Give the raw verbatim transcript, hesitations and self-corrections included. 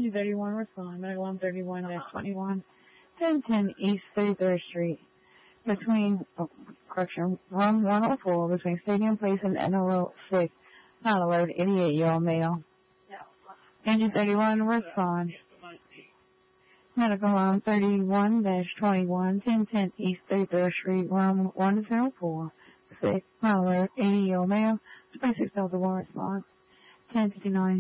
Engine thirty-one, respond. Medical one thirty-one dash twenty-one, ten ten East thirty-third Street. Between, oh, correction, room one oh four, between Stadium Place and N O L six, Tyler Road, eighty-eight-year-old male. Engine thirty-one, respond. Medical line thirty-one dash twenty-one, ten ten East thirty-third Street, room one oh four, six, Tyler Road, eighty-year-old male. Space six Delta one, response. ten fifty-nine.